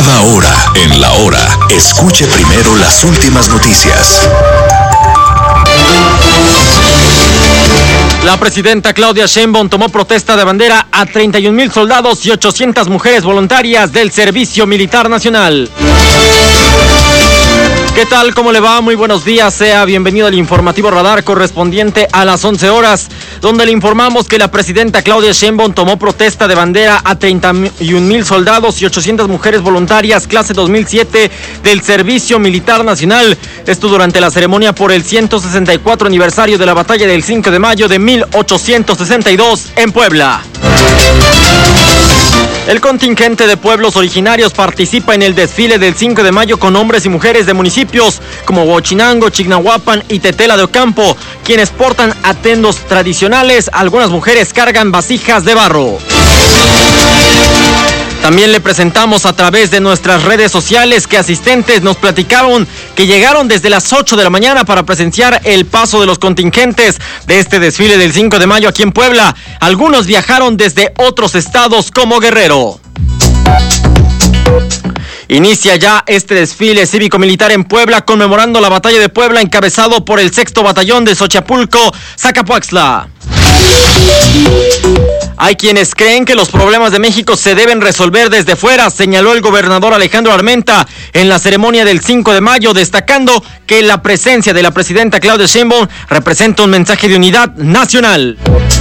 Cada hora, en la hora, escuche primero las últimas noticias. La presidenta Claudia Sheinbaum tomó protesta de bandera a 31,000 soldados y 800 mujeres voluntarias del Servicio Militar Nacional. ¿Qué tal? ¿Cómo le va? Muy buenos días. Sea bienvenido al informativo radar correspondiente a las 11 horas, donde le informamos que la presidenta Claudia Sheinbaum tomó protesta de bandera a 31,000 soldados y 800 mujeres voluntarias clase 2007 del Servicio Militar Nacional. Esto durante la ceremonia por el 164 aniversario de la batalla del 5 de mayo de 1862 en Puebla. El contingente de pueblos originarios participa en el desfile del 5 de mayo con hombres y mujeres de municipios como Huachinango, Chignahuapan y Tetela de Ocampo, quienes portan atuendos tradicionales. Algunas mujeres cargan vasijas de barro. También le presentamos a través de nuestras redes sociales que asistentes nos platicaron que llegaron desde las 8 de la mañana para presenciar el paso de los contingentes de este desfile del 5 de mayo aquí en Puebla. Algunos viajaron desde otros estados como Guerrero. Inicia ya este desfile cívico-militar en Puebla conmemorando la batalla de Puebla encabezado por el 6º Batallón de Xochapulco, Zacapuaxtla. Hay quienes creen que los problemas de México se deben resolver desde fuera, señaló el gobernador Alejandro Armenta en la ceremonia del 5 de mayo, destacando que la presencia de la presidenta Claudia Sheinbaum representa un mensaje de unidad nacional.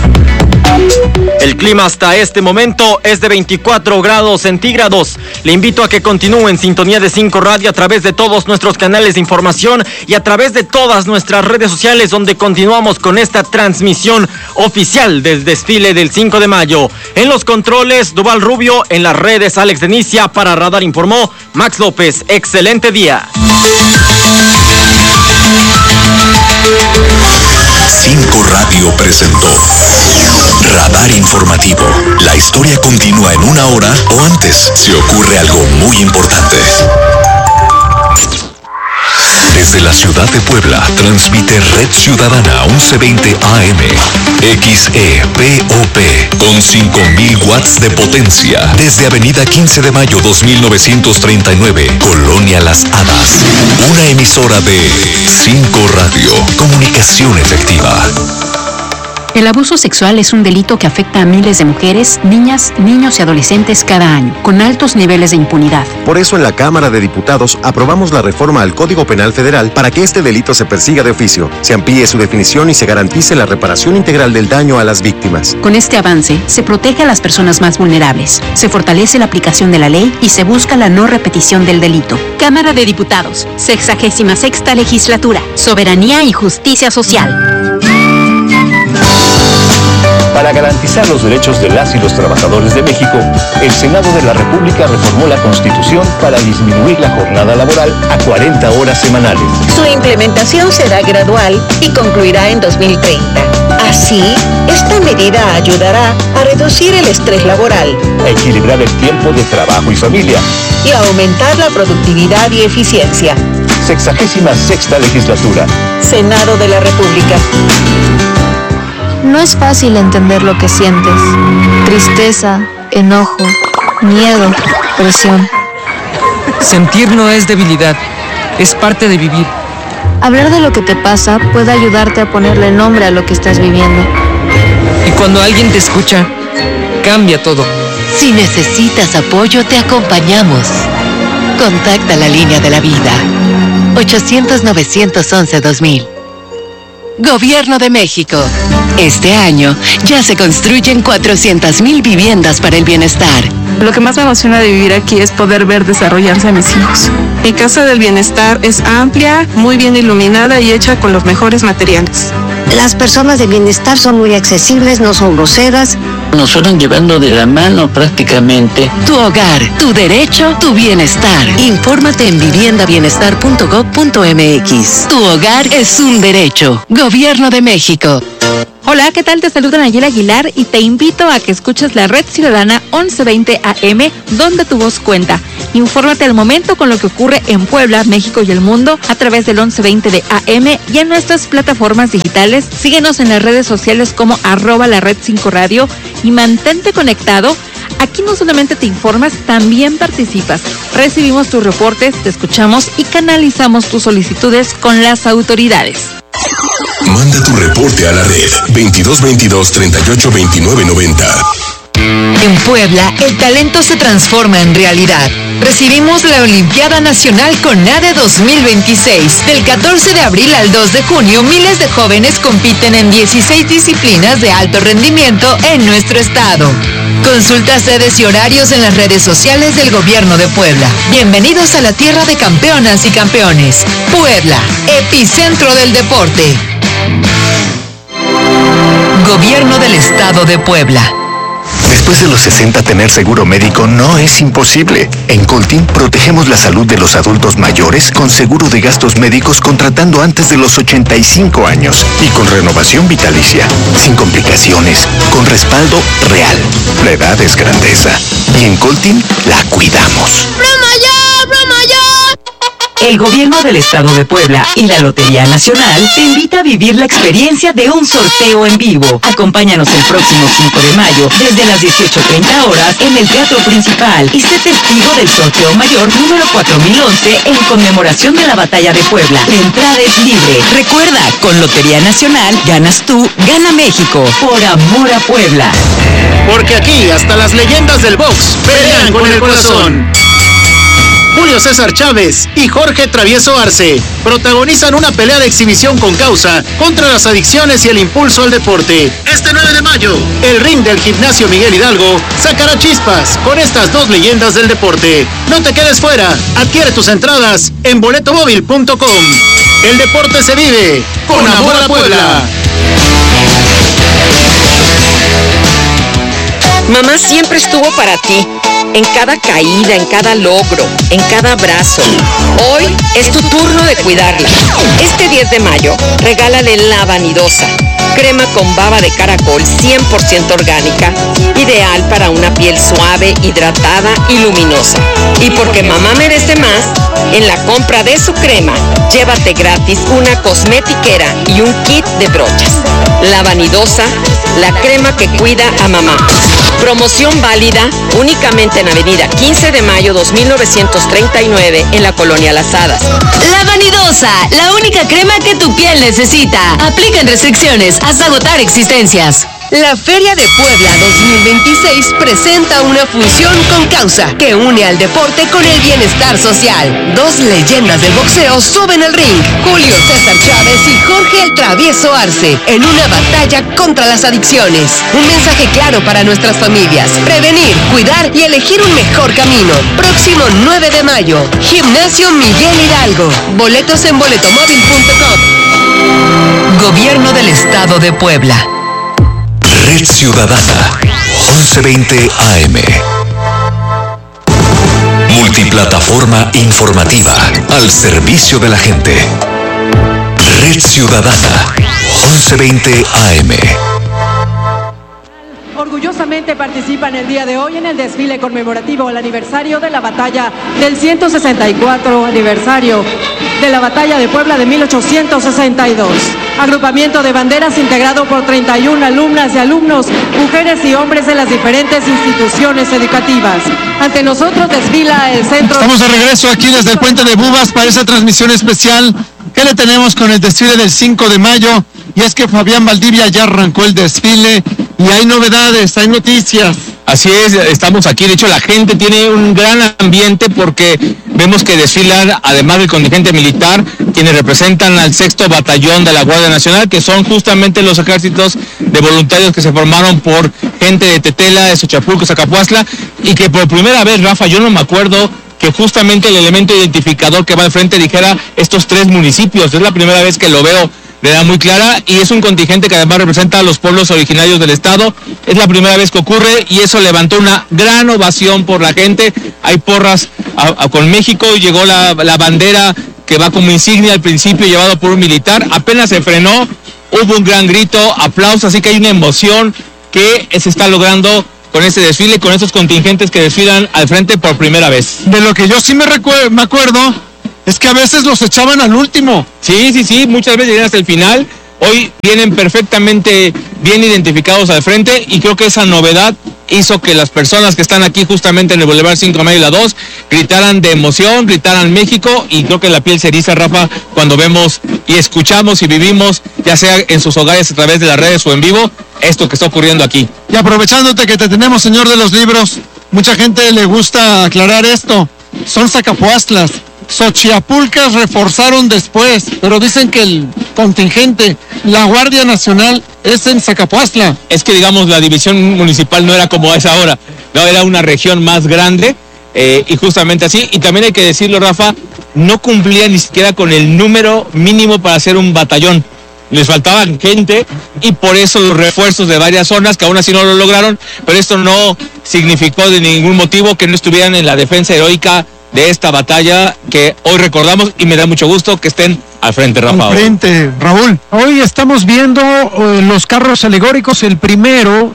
El clima hasta este momento es de 24 grados centígrados. Le invito a que continúe en sintonía de 5 Radio a través de todos nuestros canales de información y a través de todas nuestras redes sociales, donde continuamos con esta transmisión oficial del desfile del 5 de mayo. En los controles, Duval Rubio, en las redes, Alex Denicia. Para Radar informó Max López. Excelente día. 5 Radio presentó Radar Informativo. La historia continúa en una hora o antes si ocurre algo muy importante. Desde la ciudad de Puebla, transmite Red Ciudadana 1120 AM, XEPOP, con 5,000 watts de potencia. Desde Avenida 15 de Mayo 2939, Colonia Las Hadas. Una emisora de 5 Radio, comunicación efectiva. El abuso sexual es un delito que afecta a miles de mujeres, niñas, niños y adolescentes cada año, con altos niveles de impunidad. Por eso en la Cámara de Diputados aprobamos la reforma al Código Penal Federal para que este delito se persiga de oficio, se amplíe su definición y se garantice la reparación integral del daño a las víctimas. Con este avance, se protege a las personas más vulnerables, se fortalece la aplicación de la ley y se busca la no repetición del delito. Cámara de Diputados, 66ª Legislatura, Soberanía y Justicia Social. Para garantizar los derechos de las y los trabajadores de México, el Senado de la República reformó la Constitución para disminuir la jornada laboral a 40 horas semanales. Su implementación será gradual y concluirá en 2030. Así, esta medida ayudará a reducir el estrés laboral, a equilibrar el tiempo de trabajo y familia y a aumentar la productividad y eficiencia. 66ª Legislatura. Senado de la República. No es fácil entender lo que sientes. Tristeza, enojo, miedo, presión. Sentir no es debilidad, es parte de vivir. Hablar de lo que te pasa puede ayudarte a ponerle nombre a lo que estás viviendo. Y cuando alguien te escucha, cambia todo. Si necesitas apoyo, te acompañamos. Contacta la línea de la vida. 800-911-2000. Gobierno de México. Este año ya se construyen 400,000 viviendas para el bienestar. Lo que más me emociona de vivir aquí es poder ver desarrollarse a mis hijos. Mi casa del bienestar es amplia, muy bien iluminada y hecha con los mejores materiales. Las personas de bienestar son muy accesibles, no son groseras. Nos fueron llevando de la mano prácticamente. Tu hogar, tu derecho, tu bienestar. Infórmate en viviendabienestar.gov.mx. Tu hogar es un derecho. Gobierno de México. Hola, ¿qué tal? Te saluda Nayeli Aguilar y te invito a que escuches la Red Ciudadana 1120 AM, donde tu voz cuenta. Infórmate al momento con lo que ocurre en Puebla, México y el mundo a través del 1120 de AM y en nuestras plataformas digitales. Síguenos en las redes sociales como @la Red 5 Radio y mantente conectado Aquí no solamente te informas, también participas. Recibimos tus reportes, te escuchamos y canalizamos tus solicitudes con las autoridades. Manda tu reporte a la red 2222-382990. En Puebla, el talento se transforma en realidad. Recibimos la Olimpiada Nacional CONADE 2026. Del 14 de abril al 2 de junio, miles de jóvenes compiten en 16 disciplinas de alto rendimiento en nuestro estado. Consulta sedes y horarios en las redes sociales del Gobierno de Puebla. Bienvenidos a la tierra de campeonas y campeones. Puebla, epicentro del deporte. Gobierno del Estado de Puebla. Después de los 60, tener seguro médico no es imposible. En Coltin protegemos la salud de los adultos mayores con seguro de gastos médicos contratando antes de los 85 años y con renovación vitalicia, sin complicaciones, con respaldo real. La edad es grandeza y en Coltin la cuidamos. ¡Broma ya! ¡Broma ya! El Gobierno del Estado de Puebla y la Lotería Nacional te invita a vivir la experiencia de un sorteo en vivo. Acompáñanos el próximo 5 de mayo desde las 18:30 horas en el Teatro Principal y sé testigo del sorteo mayor número 4011 en conmemoración de la Batalla de Puebla. La entrada es libre. Recuerda, con Lotería Nacional, ganas tú, gana México. Por amor a Puebla. Porque aquí hasta las leyendas del box pelean con el corazón. Julio César Chávez y Jorge Travieso Arce protagonizan una pelea de exhibición con causa contra las adicciones y el impulso al deporte. Este 9 de mayo, el ring del Gimnasio Miguel Hidalgo sacará chispas con estas dos leyendas del deporte. No te quedes fuera, adquiere tus entradas en boletomóvil.com. El deporte se vive con amor a Puebla. Mamá siempre estuvo para ti, en cada caída, en cada logro, en cada abrazo. Hoy es tu turno de cuidarla. Este 10 de mayo, regálale la Vanidosa, crema con baba de caracol 100% orgánica, ideal para una piel suave, hidratada y luminosa. Y porque mamá merece más, en la compra de su crema, llévate gratis una cosmetiquera y un kit de brochas. La Vanidosa, la crema que cuida a mamá. Promoción válida únicamente en Avenida 15 de Mayo 2939 en la Colonia Las Hadas. La Vanidosa, la única crema que tu piel necesita. Aplican restricciones hasta agotar existencias. La Feria de Puebla 2026 presenta una función con causa que une al deporte con el bienestar social. Dos leyendas del boxeo suben al ring, Julio César Chávez y Jorge el Travieso Arce, en una batalla contra las adicciones. Un mensaje claro para nuestras familias: prevenir, cuidar y elegir un mejor camino. Próximo 9 de mayo, Gimnasio Miguel Hidalgo. Boletos en boletomóvil.com. Gobierno del Estado de Puebla. Red Ciudadana, 1120 AM. Multiplataforma informativa al servicio de la gente. Red Ciudadana, 1120 AM. Orgullosamente participan el día de hoy en el desfile conmemorativo al aniversario de la batalla del 164 aniversario de la Batalla de Puebla de 1862. Agrupamiento de banderas integrado por 31 alumnas y alumnos, mujeres y hombres de las diferentes instituciones educativas. Ante nosotros desfila el centro... Estamos de regreso aquí desde el Puente de Bubas para esa transmisión especial que le tenemos con el desfile del 5 de mayo. Y es que Fabián Valdivia ya arrancó el desfile y hay novedades, hay noticias. Así es, estamos aquí. De hecho, la gente tiene un gran ambiente porque vemos que desfilan, además del contingente militar, quienes representan al 6º Batallón de la Guardia Nacional, que son justamente los ejércitos de voluntarios que se formaron por gente de Tetela, de Xochapulco, Zacapuazla, y que por primera vez, Rafa, yo no me acuerdo que justamente el elemento identificador que va al frente dijera estos 3 municipios. Es la primera vez que lo veo de edad muy clara, y es un contingente que además representa a los pueblos originarios del estado. Es la primera vez que ocurre y eso levantó una gran ovación por la gente. Hay porras con México, llegó la bandera que va como insignia al principio, llevado por un militar. Apenas se frenó, hubo un gran grito, aplausos, así que hay una emoción que se está logrando con este desfile, con estos contingentes que desfilan al frente por primera vez. De lo que yo sí me acuerdo es que a veces los echaban al último. Sí, muchas veces llegan hasta el final, hoy vienen perfectamente bien identificados al frente, y creo que esa novedad hizo que las personas que están aquí justamente en el Boulevard 5 de Mayo y la 2 gritaran de emoción, gritaran México, y creo que la piel se eriza, Rafa, cuando vemos y escuchamos y vivimos, ya sea en sus hogares a través de las redes o en vivo, esto que está ocurriendo aquí. Y aprovechándote que te tenemos, señor de los libros, mucha gente le gusta aclarar esto. Son Zacapoastlas. Xochiapulcas reforzaron después, pero dicen que el contingente, la Guardia Nacional, es en Zacapoastla. Es que, digamos, la división municipal no era como es ahora, no, era una región más grande, y justamente así. Y también hay que decirlo, Rafa, no cumplía ni siquiera con el número mínimo para hacer un batallón. Les faltaban gente, y por eso los refuerzos de varias zonas, que aún así no lo lograron, pero esto no significó de ningún motivo que no estuvieran en la defensa heroica de esta batalla que hoy recordamos, y me da mucho gusto que estén al frente, Rafa. Al frente, Raúl. Hoy estamos viendo los carros alegóricos, el primero,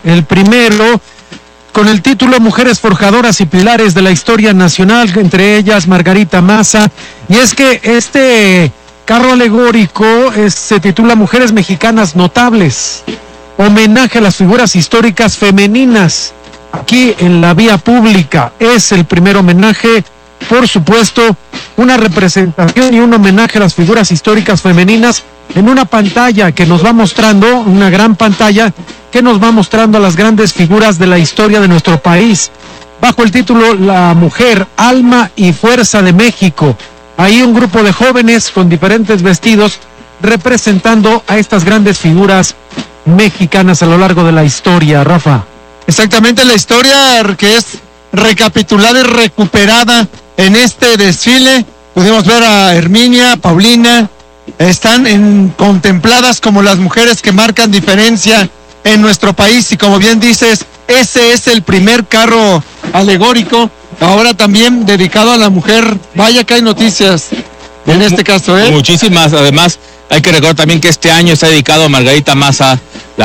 con el título Mujeres Forjadoras y Pilares de la Historia Nacional, entre ellas Margarita Maza, y es que este carro alegórico se titula Mujeres Mexicanas Notables, homenaje a las figuras históricas femeninas, aquí en la vía pública. Es el primer homenaje, por supuesto, una representación y un homenaje a las figuras históricas femeninas en una pantalla que nos va mostrando, una gran pantalla que nos va mostrando a las grandes figuras de la historia de nuestro país, bajo el título La Mujer, Alma y Fuerza de México. Ahí un grupo de jóvenes con diferentes vestidos representando a estas grandes figuras mexicanas a lo largo de la historia, Rafa. Exactamente, la historia que es recapitulada y recuperada en este desfile. Pudimos ver a Herminia, Paulina, están contempladas como las mujeres que marcan diferencia en nuestro país, y como bien dices, ese es el primer carro alegórico, ahora también dedicado a la mujer. Vaya que hay noticias en este caso, Muchísimas. Además, hay que recordar también que este año está dedicado a Margarita Maza,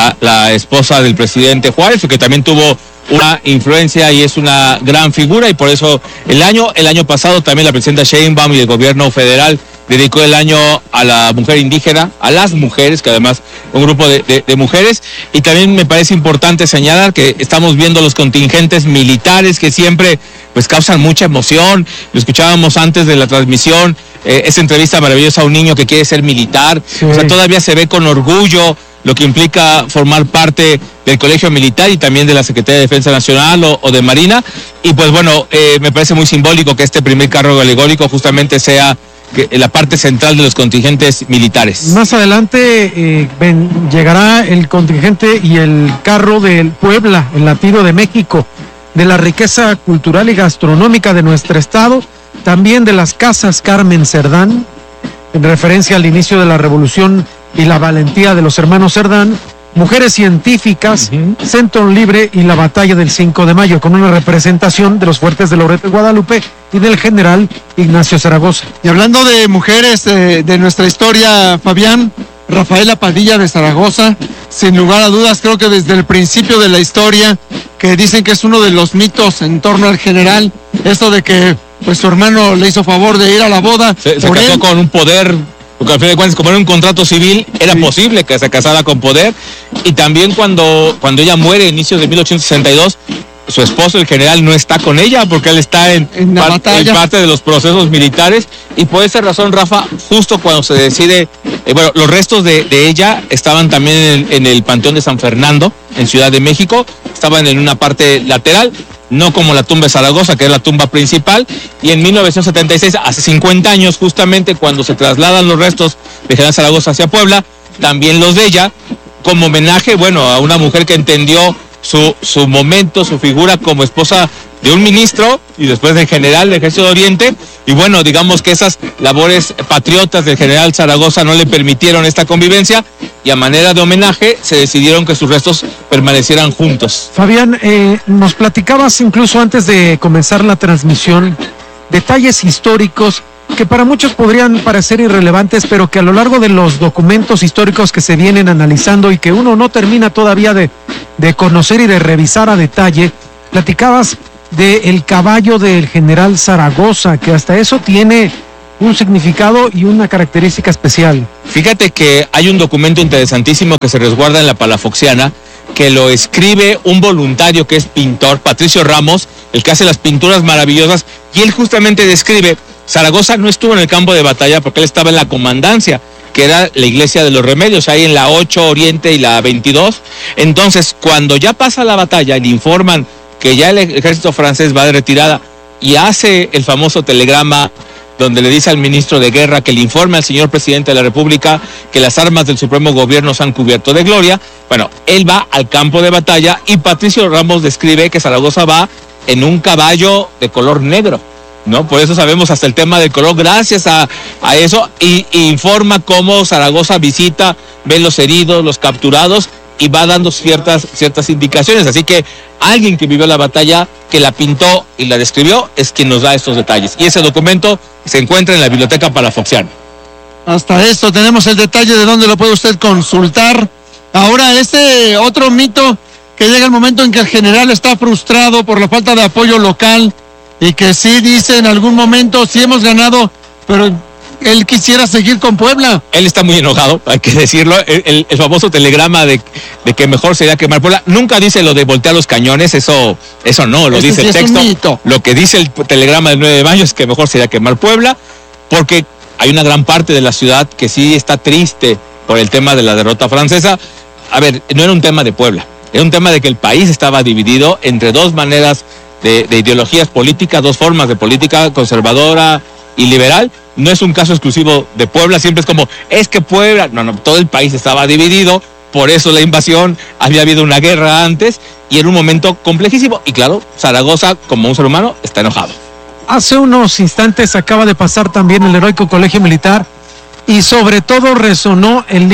la esposa del presidente Juárez, que también tuvo una influencia y es una gran figura, y por eso el año pasado también la presidenta Sheinbaum y el gobierno federal dedicó el año a la mujer indígena, a las mujeres, que además un grupo de mujeres. Y también me parece importante señalar que estamos viendo los contingentes militares que siempre pues causan mucha emoción. Lo escuchábamos antes de la transmisión, esa entrevista maravillosa a un niño que quiere ser militar. Sí. O sea, todavía se ve con orgullo lo que implica formar parte del Colegio Militar y también de la Secretaría de Defensa Nacional o de Marina. Y pues bueno, me parece muy simbólico que este primer carro alegórico justamente sea la parte central de los contingentes militares. Más adelante llegará el contingente y el carro del Puebla, el latido de México, de la riqueza cultural y gastronómica de nuestro estado, también de las casas Carmen Cerdán, en referencia al inicio de la revolución y la valentía de los hermanos Cerdán, mujeres científicas, Centro Libre y la batalla del 5 de mayo, con una representación de los fuertes de Loreto y Guadalupe y del general Ignacio Zaragoza. Y hablando de mujeres de nuestra historia, Fabián, Rafaela Padilla de Zaragoza, sin lugar a dudas, creo que desde el principio de la historia, que dicen que es uno de los mitos en torno al general, esto de que pues su hermano le hizo favor de ir a la boda. Se casó con un poder, porque al fin de cuentas, como era un contrato civil, era posible que se casara con poder. Y también cuando ella muere a inicios de 1862, su esposo, el general, no está con ella, porque él está en parte de los procesos militares. Y por esa razón, Rafa, justo cuando se decide, los restos de ella estaban también en el Panteón de San Fernando, en Ciudad de México, estaban en una parte lateral, no como la tumba de Zaragoza, que es la tumba principal. Y en 1976, hace 50 años, justamente cuando se trasladan los restos de general Zaragoza hacia Puebla, también los de ella, como homenaje, a una mujer que entendió su momento, su figura como esposa de un ministro y después del general del Ejército de Oriente. Y digamos que esas labores patriotas del general Zaragoza no le permitieron esta convivencia, y a manera de homenaje se decidieron que sus restos permanecieran juntos. Fabián, nos platicabas incluso antes de comenzar la transmisión detalles históricos que para muchos podrían parecer irrelevantes, pero que a lo largo de los documentos históricos que se vienen analizando y que uno no termina todavía de conocer y de revisar a detalle, platicabas del caballo del general Zaragoza, que hasta eso tiene un significado y una característica especial. Fíjate que hay un documento interesantísimo que se resguarda en la Palafoxiana, que lo escribe un voluntario que es pintor, Patricio Ramos, el que hace las pinturas maravillosas, y él justamente describe, Zaragoza no estuvo en el campo de batalla porque él estaba en la comandancia, que era la iglesia de los Remedios, ahí en la 8 Oriente y la 22. Entonces, cuando ya pasa la batalla y le informan que ya el ejército francés va de retirada, y hace el famoso telegrama donde le dice al ministro de Guerra que le informe al señor presidente de la República que las armas del Supremo Gobierno se han cubierto de gloria. Bueno, él va al campo de batalla y Patricio Ramos describe que Zaragoza va en un caballo de color negro, ¿no? Por eso sabemos hasta el tema del color, gracias a eso, y informa cómo Zaragoza visita, ve los heridos, los capturados, y va dando ciertas indicaciones. Así que alguien que vivió la batalla, que la pintó y la describió, es quien nos da estos detalles. Y ese documento se encuentra en la Biblioteca Palafoxiana. Hasta esto tenemos el detalle de dónde lo puede usted consultar. Ahora, este otro mito, que llega el momento en que el general está frustrado por la falta de apoyo local y que sí dice en algún momento, sí hemos ganado, pero él quisiera seguir con Puebla. Él está muy enojado, hay que decirlo. El famoso telegrama de que mejor sería quemar Puebla. Nunca dice lo de voltear los cañones, eso no, lo dice el texto. Lo que dice el telegrama del 9 de mayo es que mejor sería quemar Puebla, porque hay una gran parte de la ciudad que sí está triste por el tema de la derrota francesa. A ver, no era un tema de Puebla, era un tema de que el país estaba dividido entre dos maneras de ideologías políticas, dos formas de política, conservadora y liberal. No es un caso exclusivo de Puebla, siempre es como, es que Puebla, no, todo el país estaba dividido, por eso la invasión, había habido una guerra antes, y era un momento complejísimo, y claro, Zaragoza, como un ser humano, está enojado. Hace unos instantes acaba de pasar también el heroico Colegio Militar, y sobre todo resonó el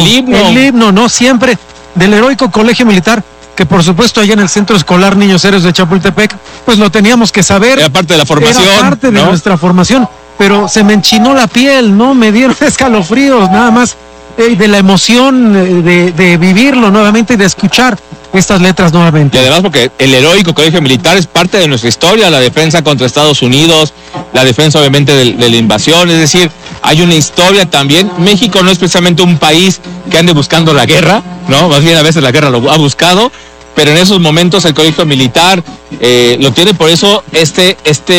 himno, ¿no? Siempre del heroico Colegio Militar, que por supuesto allá en el Centro Escolar Niños Héroes de Chapultepec, pues lo teníamos que saber. Era parte de la formación. Era parte de nuestra formación. Pero se me enchinó la piel, ¿no? Me dieron escalofríos, nada más de la emoción de vivirlo nuevamente y de escuchar estas letras nuevamente. Y además porque el heroico Colegio Militar es parte de nuestra historia, la defensa contra Estados Unidos, la defensa obviamente de la invasión, es decir, hay una historia también. México no es precisamente un país que ande buscando la guerra, ¿no? Más bien a veces la guerra lo ha buscado, pero en esos momentos el Colegio Militar lo tiene, por eso este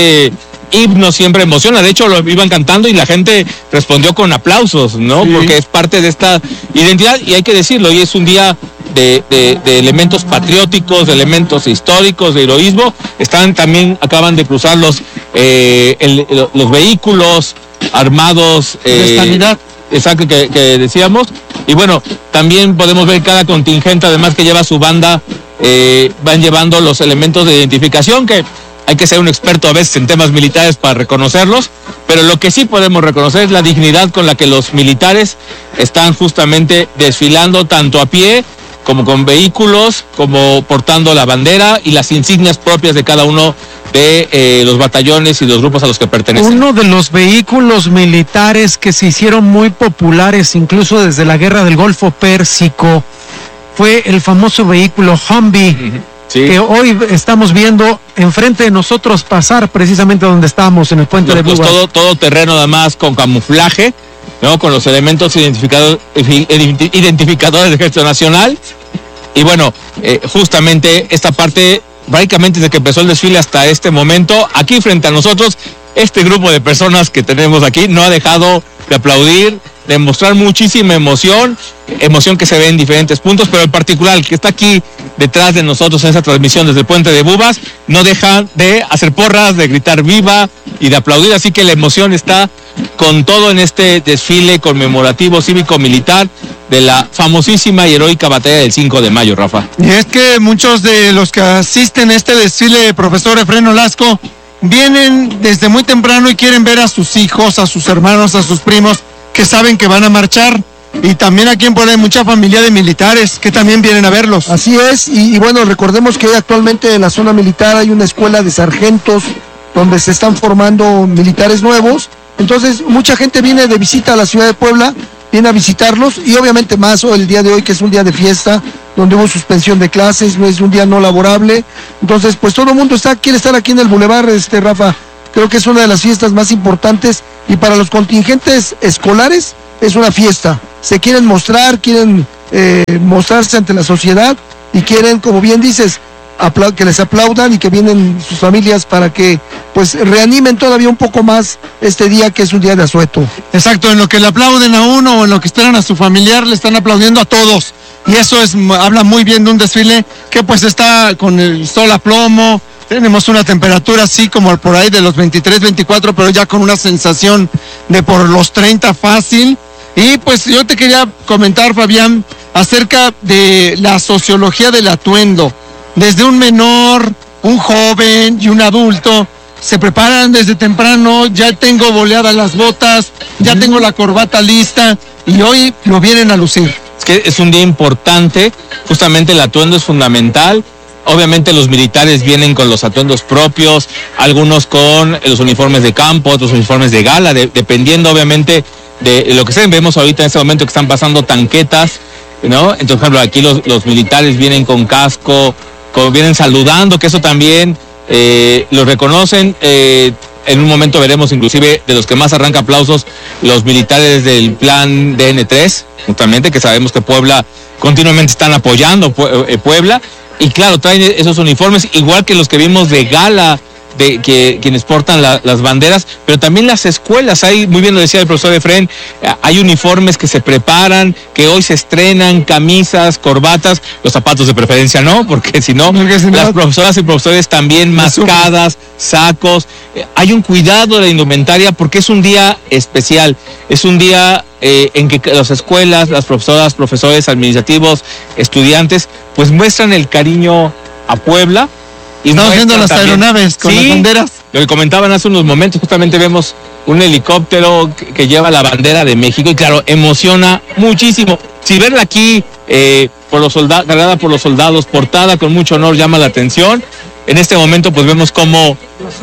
himno siempre emociona. De hecho lo iban cantando y la gente respondió con aplausos, ¿no? Sí. Porque es parte de esta identidad, y hay que decirlo, hoy es un día de elementos patrióticos, de elementos históricos, de heroísmo. Acaban de cruzar los vehículos armados de sanidad. Exacto, que decíamos. Y bueno, también podemos ver cada contingente, además que lleva su banda, van llevando los elementos de identificación, que hay que ser un experto a veces en temas militares para reconocerlos, pero lo que sí podemos reconocer es la dignidad con la que los militares están justamente desfilando, tanto a pie como con vehículos, como portando la bandera y las insignias propias de cada uno de los batallones y los grupos a los que pertenecen. Uno de los vehículos militares que se hicieron muy populares incluso desde la guerra del Golfo Pérsico fue el famoso vehículo Humvee. Sí. Que hoy estamos viendo enfrente de nosotros pasar precisamente donde estábamos, en el puente de Bubas. Todo terreno además con camuflaje, ¿no? Con los elementos identificadores del Ejército Nacional. Y bueno, justamente esta parte, prácticamente desde que empezó el desfile hasta este momento, aquí frente a nosotros, este grupo de personas que tenemos aquí no ha dejado de aplaudir, de mostrar muchísima emoción que se ve en diferentes puntos, pero en particular el que está aquí detrás de nosotros en esa transmisión desde el puente de Bubas no deja de hacer porras, de gritar viva y de aplaudir, así que la emoción está con todo en este desfile conmemorativo cívico-militar de la famosísima y heroica batalla del 5 de mayo, Rafa. Y es que muchos de los que asisten a este desfile, profesor Efraín Olasco, vienen desde muy temprano y quieren ver a sus hijos, a sus hermanos, a sus primos, que saben que van a marchar, y también aquí en Puebla hay mucha familia de militares que también vienen a verlos. Así es, y bueno, recordemos que actualmente en la zona militar hay una escuela de sargentos donde se están formando militares nuevos, entonces mucha gente viene de visita a la ciudad de Puebla, viene a visitarlos, y obviamente más el día de hoy, que es un día de fiesta, donde hubo suspensión de clases, no es un día no laborable, entonces pues todo el mundo quiere estar aquí en el bulevar, Rafa, creo que es una de las fiestas más importantes y para los contingentes escolares es una fiesta. Se quieren mostrar, quieren mostrarse ante la sociedad y quieren, como bien dices, que les aplaudan y que vienen sus familias para que pues reanimen todavía un poco más este día que es un día de asueto. Exacto, en lo que le aplauden a uno o en lo que esperan a su familiar, le están aplaudiendo a todos. Y eso habla muy bien de un desfile que pues está con el sol a plomo. Tenemos una temperatura así como por ahí de los 23, 24, pero ya con una sensación de por los 30 fácil. Y pues yo te quería comentar, Fabián, acerca de la sociología del atuendo. Desde un menor, un joven y un adulto se preparan desde temprano, ya tengo boleadas las botas, ya tengo la corbata lista y hoy lo vienen a lucir. Es que es un día importante, justamente el atuendo es fundamental. Obviamente los militares vienen con los atuendos propios, algunos con los uniformes de campo, otros uniformes de gala, dependiendo obviamente de lo que vemos ahorita en este momento que están pasando tanquetas, ¿no? Entonces, por ejemplo, aquí los militares vienen con casco, vienen saludando, que eso también lo reconocen. En un momento veremos inclusive de los que más arranca aplausos, los militares del plan DN3, justamente, que sabemos que Puebla continuamente están apoyando Puebla. Y claro, traen esos uniformes, igual que los que vimos de gala, de quienes portan las banderas, pero también las escuelas. Hay, muy bien lo decía el profesor Efren, hay uniformes que se preparan, que hoy se estrenan, camisas, corbatas, los zapatos de preferencia no, porque si no, las profesoras y profesores también mascadas, sacos. Hay un cuidado de la indumentaria porque es un día especial, es un día en que las escuelas, las profesoras, profesores administrativos, estudiantes, pues muestran el cariño a Puebla. Y estamos viendo las aeronaves con las banderas. Lo que comentaban hace unos momentos, justamente vemos un helicóptero que lleva la bandera de México y claro, emociona muchísimo. Si verla aquí cargada por los soldados, portada con mucho honor, llama la atención. En este momento pues vemos cómo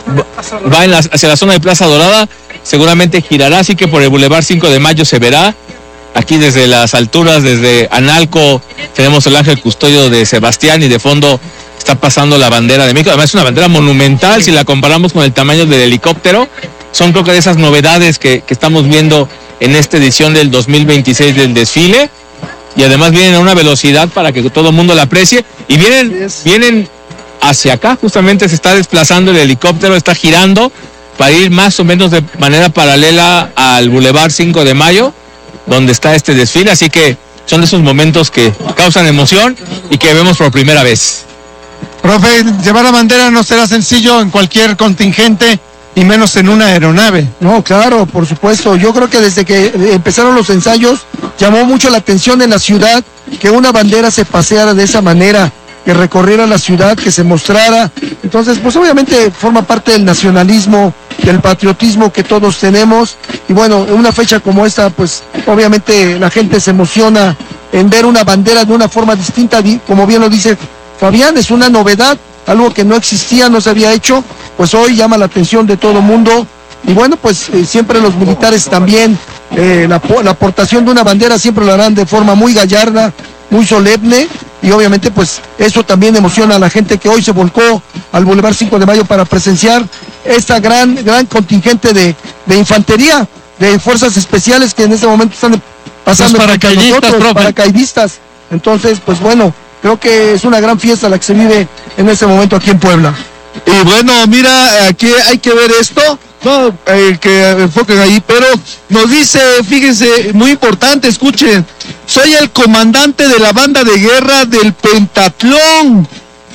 va hacia la zona de Plaza Dorada, seguramente girará, así que por el Boulevard 5 de Mayo se verá. Aquí desde las alturas, desde Analco, tenemos el Ángel Custodio de Sebastián y de fondo está pasando la bandera de México. Además es una bandera monumental, si la comparamos con el tamaño del helicóptero. Son creo que de esas novedades que estamos viendo en esta edición del 2026 del desfile. Y además vienen a una velocidad para que todo el mundo la aprecie. Y vienen hacia acá, justamente se está desplazando el helicóptero, está girando para ir más o menos de manera paralela al Boulevard 5 de Mayo, donde está este desfile. Así que son de esos momentos que causan emoción y que vemos por primera vez. Profe, llevar la bandera no será sencillo en cualquier contingente y menos en una aeronave. No, claro, por supuesto. Yo creo que desde que empezaron los ensayos llamó mucho la atención en la ciudad que una bandera se paseara de esa manera, que recorriera la ciudad, que se mostrara. Entonces, pues obviamente forma parte del nacionalismo, del patriotismo que todos tenemos. Y bueno, en una fecha como esta, pues obviamente la gente se emociona en ver una bandera de una forma distinta, como bien lo dice Fabián, es una novedad, algo que no existía, no se había hecho, pues hoy llama la atención de todo el mundo. Y bueno, pues siempre los militares también, la aportación de una bandera siempre lo harán de forma muy gallarda, muy solemne, y obviamente pues eso también emociona a la gente que hoy se volcó al Boulevard 5 de Mayo para presenciar esta gran contingente de infantería, de fuerzas especiales que en este momento están pasando paracaidistas. Entonces, pues bueno, creo que es una gran fiesta la que se vive en este momento aquí en Puebla. Y bueno, mira, aquí hay que ver esto, no, que enfoquen ahí, pero nos dice, fíjense, muy importante, escuchen, soy el comandante de la banda de guerra del pentatlón.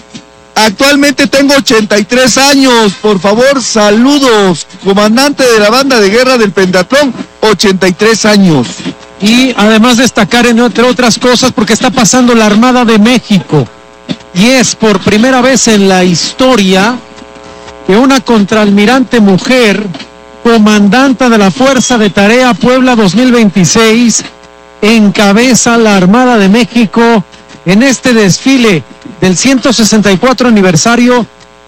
Actualmente tengo 83 años, por favor, saludos, comandante de la banda de guerra del pentatlón, 83 años. Y además destacar, entre otras cosas, porque está pasando la Armada de México. Y es por primera vez en la historia que una contraalmirante mujer, comandante de la Fuerza de Tarea Puebla 2026, encabeza la Armada de México en este desfile del 164 aniversario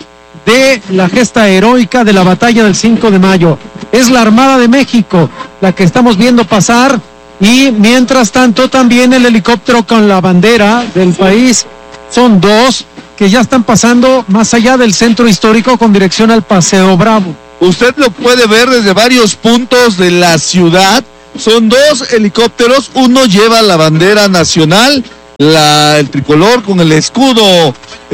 de la gesta heroica de la batalla del 5 de mayo. Es la Armada de México la que estamos viendo pasar. Y mientras tanto también el helicóptero con la bandera del país, son dos que ya están pasando más allá del centro histórico con dirección al Paseo Bravo. usted lo puede ver desde varios puntos de la ciudad. Son 2 helicópteros, uno lleva la bandera nacional, el tricolor con el escudo,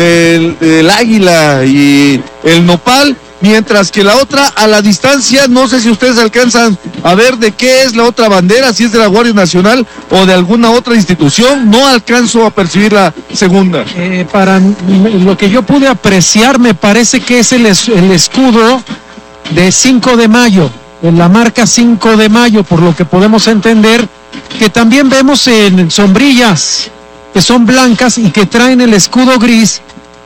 el águila y el nopal, mientras que la otra a la distancia, no sé si ustedes alcanzan a ver de qué es la otra bandera, si es de la Guardia Nacional o de alguna otra institución, no alcanzo a percibir la segunda. Para lo que yo pude apreciar, me parece que es el escudo de 5 de mayo, en la marca 5 de mayo, por lo que podemos entender, que también vemos en sombrillas, que son blancas y que traen el escudo gris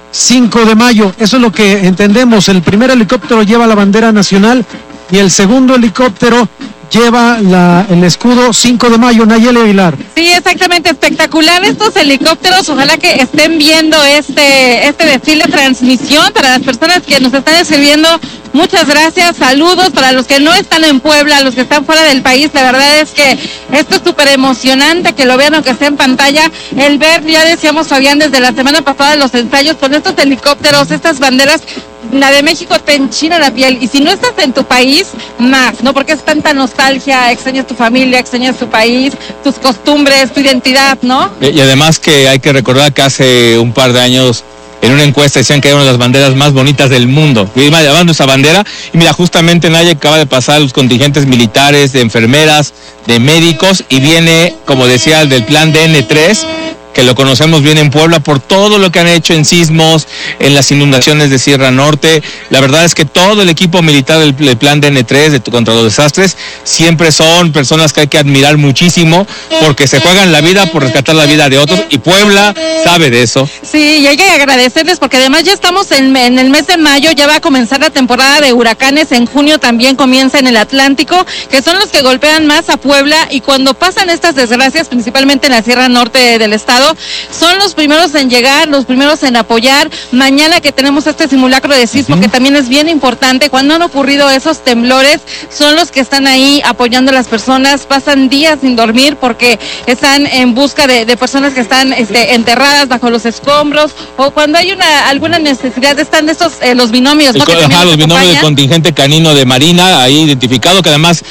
5 de mayo, eso es lo que entendemos. El primer helicóptero lleva la bandera nacional y el segundo helicóptero lleva el escudo 5 de mayo, Nayeli Aguilar. Sí, exactamente, espectacular estos helicópteros, ojalá que estén viendo este desfile transmisión para las personas que nos están escribiendo. Muchas gracias, saludos para los que no están en Puebla, los que están fuera del país. La verdad es que esto es súper emocionante, que lo vean aunque esté en pantalla. El ver, ya decíamos Fabián, desde la semana pasada los ensayos con estos helicópteros, estas banderas, la de México te enchina la piel. Y si no estás en tu país, más, ¿no? Porque es tanta nostalgia, extrañas tu familia, extrañas tu país, tus costumbres, tu identidad, ¿no? Y además que hay que recordar que hace un par de años en una encuesta decían que era una de las banderas más bonitas del mundo. Y iba llevando esa bandera. Y mira, justamente Naya acaba de pasar los contingentes militares, de enfermeras, de médicos, y viene, como decía, el del plan DN3, que lo conocemos bien en Puebla por todo lo que han hecho en sismos, en las inundaciones de Sierra Norte. La verdad es que todo el equipo militar del plan DN3 contra los desastres siempre son personas que hay que admirar muchísimo porque se juegan la vida por rescatar la vida de otros, y Puebla sabe de eso. Sí, y hay que agradecerles porque además ya estamos en el mes de mayo, ya va a comenzar la temporada de huracanes, en junio también comienza en el Atlántico, que son los que golpean más a Puebla, y cuando pasan estas desgracias, principalmente en la Sierra Norte del estado, son los primeros en llegar, los primeros en apoyar. Mañana que tenemos este simulacro de sismo, que también es bien importante, cuando han ocurrido esos temblores, son los que están ahí apoyando a las personas, pasan días sin dormir porque están en busca de personas que están enterradas bajo los escombros, o cuando hay alguna necesidad, están estos los binomios, ¿no? Los binomios del contingente canino de Marina, ahí identificado, que además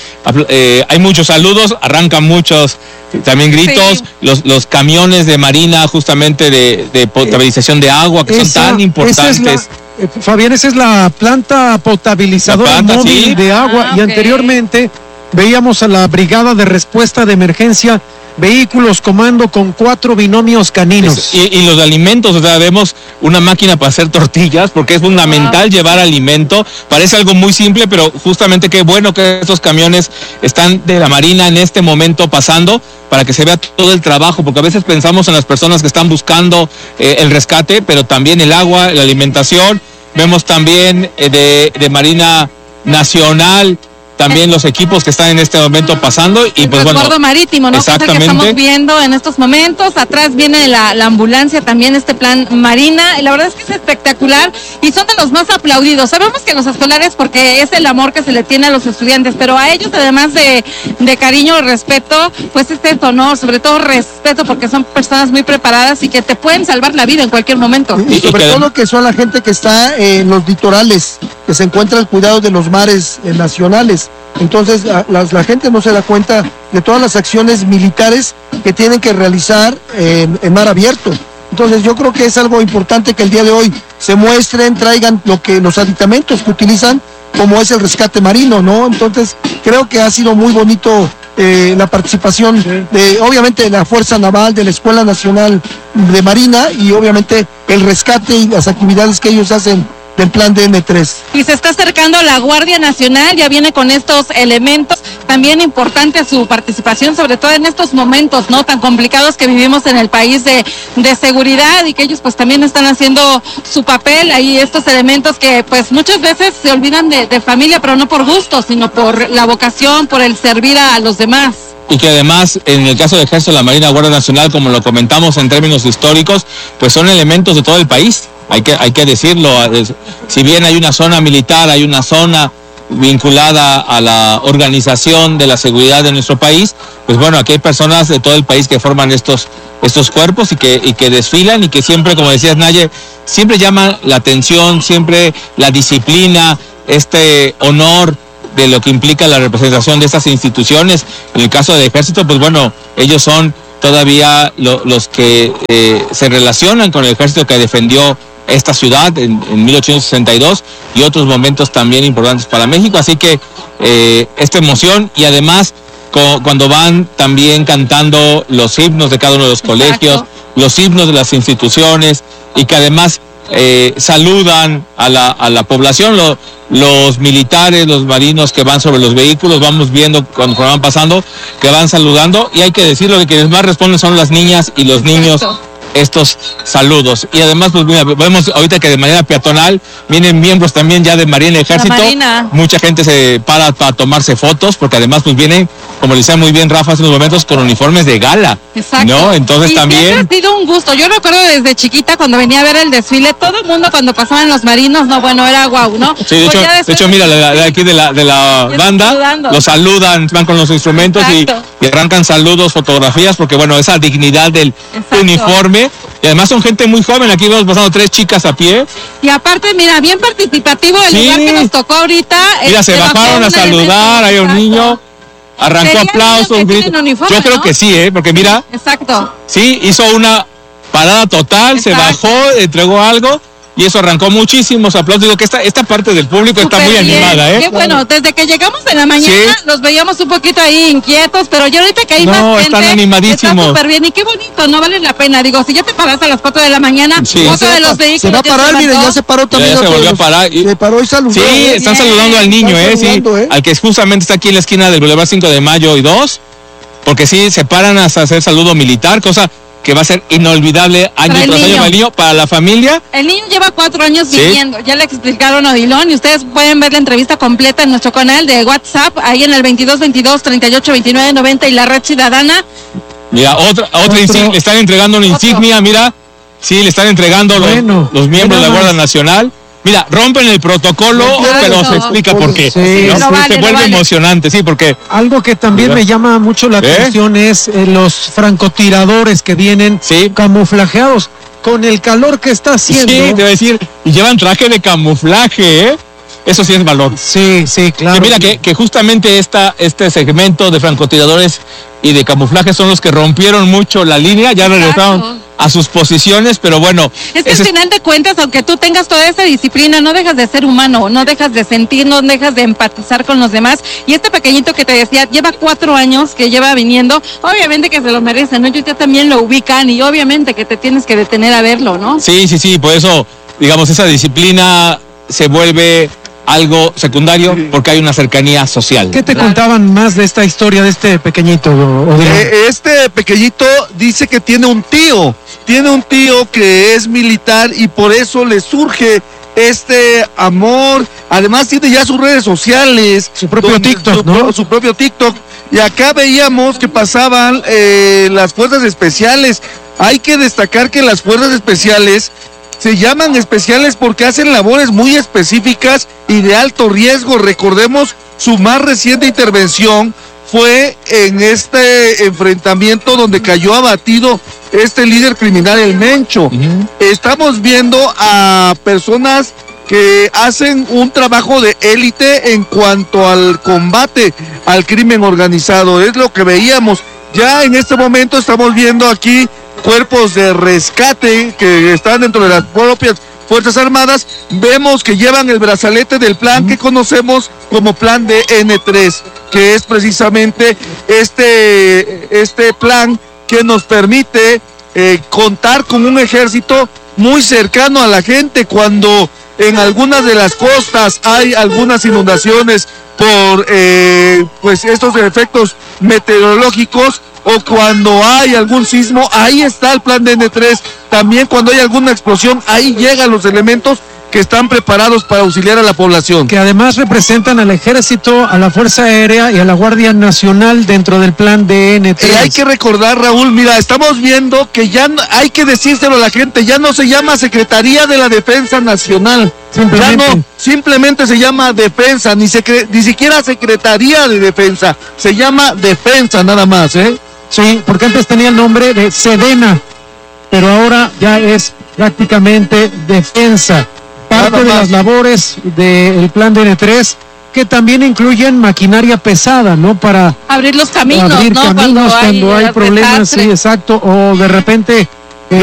hay muchos saludos, arrancan muchos también gritos, sí. Los camiones de Marina justamente de potabilización de agua, que son tan importantes. Fabián, esa es la planta potabilizadora móvil de agua, y anteriormente veíamos a la brigada de respuesta de emergencia, vehículos comando con 4 binomios caninos. Y los de alimentos, o sea, vemos una máquina para hacer tortillas, porque es fundamental llevar alimento. Parece algo muy simple, pero justamente qué bueno que estos camiones están de la Marina en este momento pasando, para que se vea todo el trabajo, porque a veces pensamos en las personas que están buscando el rescate, pero también el agua, la alimentación. Vemos también de Marina Nacional, también los equipos que están en este momento pasando, y pues bueno, resguardo marítimo, ¿no? Exactamente. Que es el que estamos viendo en estos momentos. Atrás viene la ambulancia, también este plan Marina, y la verdad es que es espectacular y son de los más aplaudidos. Sabemos que los escolares, porque es el amor que se le tiene a los estudiantes, pero a ellos, además de cariño y respeto, pues este es honor, sobre todo respeto, porque son personas muy preparadas y que te pueden salvar la vida en cualquier momento. Y sobre todo que son la gente que está en los litorales, que se encuentra al cuidado de los mares nacionales. Entonces la gente no se da cuenta de todas las acciones militares que tienen que realizar en mar abierto. Entonces yo creo que es algo importante que el día de hoy se muestren, traigan los aditamentos que utilizan, como es el rescate marino, ¿no? Entonces creo que ha sido muy bonito la participación de, obviamente, de la Fuerza Naval, de la Escuela Nacional de Marina, y obviamente el rescate y las actividades que ellos hacen del plan DN3. Y se está acercando la Guardia Nacional, ya viene con estos elementos, también importante su participación, sobre todo en estos momentos, ¿no?, tan complicados que vivimos en el país de seguridad, y que ellos pues también están haciendo su papel ahí, estos elementos que pues muchas veces se olvidan de familia, pero no por gusto, sino por la vocación, por el servir a los demás. Y que además, en el caso de Ejército, la Marina, Guardia Nacional, como lo comentamos en términos históricos, pues son elementos de todo el país. Hay que decirlo, si bien hay una zona militar, hay una zona vinculada a la organización de la seguridad de nuestro país, pues bueno, aquí hay personas de todo el país que forman estos cuerpos y que desfilan, y que siempre, como decías, Naye, siempre llama la atención, siempre la disciplina, este honor de lo que implica la representación de estas instituciones. En el caso del ejército, pues bueno, ellos son todavía los que se relacionan con el ejército que defendió esta ciudad en 1862 y otros momentos también importantes para México. Así que esta emoción, y además cuando van también cantando los himnos de cada uno de los colegios, los himnos de las instituciones, y que además saludan a la población, los militares, los marinos que van sobre los vehículos, vamos viendo cuando van pasando, que van saludando, y hay que decirlo que quienes más responden son las niñas y los niños estos saludos. Y además, pues mira, vemos ahorita que de manera peatonal vienen miembros también ya de Marina y Ejército. Mucha gente se para tomarse fotos, porque además pues vienen, como le decía muy bien Rafa hace unos momentos, con uniformes de gala. Exacto. ¿No? Entonces también siempre ha sido un gusto. Yo recuerdo desde chiquita cuando venía a ver el desfile, todo el mundo cuando pasaban los marinos, no, bueno, era guau, ¿no? Sí, de hecho mira, de aquí de la banda, los saludan, van con los instrumentos y arrancan saludos, fotografías, porque bueno, esa dignidad del uniforme. Y además son gente muy joven, aquí vamos pasando 3 chicas a pie. Y aparte, mira, bien participativo el lugar que nos tocó ahorita. Mira, se bajaron a saludar, hay un niño, arrancó aplausos, gritos. Yo creo que sí, porque mira. Exacto. Sí, hizo una parada total, se bajó, entregó algo. Y eso arrancó muchísimos aplausos. Digo que esta parte del público está muy animada, ¿eh? Qué bueno, desde que llegamos en la mañana los veíamos un poquito ahí inquietos, pero yo ahorita que hay más gente, están animadísimos. Está súper bien, y qué bonito, no vale la pena. Digo, si ya te paraste a las 4 de la mañana, otro de los vehículos. Se va a parar, miren, ya se paró también. Ya se volvió a parar. Se paró y saludó. Sí, están saludando al niño, al que justamente está aquí en la esquina del Boulevard 5 de Mayo y 2, porque sí, se paran hasta hacer saludo militar, cosa que va a ser inolvidable año tras año para el niño, para la familia. El niño lleva 4 años viviendo, ya le explicaron Odilon, y ustedes pueden ver la entrevista completa en nuestro canal de WhatsApp, ahí en el 2222-382990 y la Red Ciudadana. Mira, otra insignia, le están entregando una insignia, mira, sí, le están entregando los miembros de la Guardia Nacional. Mira, rompen el protocolo, pero se explica por qué. Se vuelve emocionante, porque... Algo que también me llama mucho la atención es los francotiradores que vienen camuflajeados con el calor que está haciendo. Sí, te voy a decir, y llevan traje de camuflaje, Eso sí es valor. Sí, claro. Y mira que justamente este segmento de francotiradores y de camuflaje son los que rompieron mucho la línea, ya regresaron a sus posiciones, pero bueno. Es que al final de cuentas, aunque tú tengas toda esa disciplina, no dejas de ser humano, no dejas de sentir, no dejas de empatizar con los demás. Y este pequeñito que te decía, lleva 4 años que lleva viniendo, obviamente que se lo merece, ¿no? Ellos ya también lo ubican y obviamente que te tienes que detener a verlo, ¿no? Sí, por eso, digamos, esa disciplina se vuelve algo secundario porque hay una cercanía social. ¿Qué te contaban más de esta historia de este pequeñito? Este pequeñito dice que tiene un tío que es militar y por eso le surge este amor. Además tiene ya sus redes sociales, su propio TikTok, ¿no? Su propio TikTok. Y acá veíamos que pasaban las fuerzas especiales. Hay que destacar que las fuerzas especiales se llaman especiales porque hacen labores muy específicas y de alto riesgo. Recordemos, su más reciente intervención fue en este enfrentamiento donde cayó abatido este líder criminal, el Mencho. Estamos viendo a personas que hacen un trabajo de élite en cuanto al combate al crimen organizado. Es lo que veíamos. Ya en este momento estamos viendo aquí cuerpos de rescate que están dentro de las propias Fuerzas Armadas. Vemos que llevan el brazalete del plan que conocemos como plan de N3, que es precisamente este plan que nos permite contar con un ejército muy cercano a la gente. Cuando en algunas de las costas hay algunas inundaciones por pues estos efectos meteorológicos, o cuando hay algún sismo, ahí está el plan de N3. También cuando hay alguna explosión, ahí llegan los elementos que están preparados para auxiliar a la población. Que además representan al Ejército, a la Fuerza Aérea y a la Guardia Nacional dentro del plan de N3. Hay que recordar, Raúl, mira, estamos viendo que ya hay que decírselo a la gente, ya no se llama Secretaría de la Defensa Nacional. Simplemente se llama Defensa, ni siquiera Secretaría de Defensa, se llama Defensa nada más, Sí, porque antes tenía el nombre de Sedena, pero ahora ya es prácticamente Defensa. parte de las labores del plan DN3, que también incluyen maquinaria pesada, ¿no? Para abrir los caminos, abrir ¿no? caminos cuando hay problemas, desastre. sí, exacto, o de repente